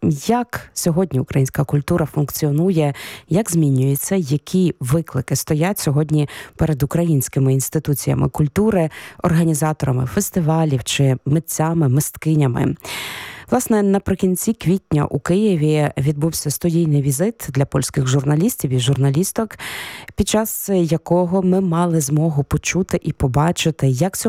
як сьогодні українська культура функціонує, як змінюється, які виклики стоять сьогодні перед українськими інституціями культури, організаторами фестивалів чи митцями, мисткинями. Власне, наприкінці квітня у Києві відбувся студійний візит для польських журналістів і журналісток, під час якого ми мали змогу почути і побачити, як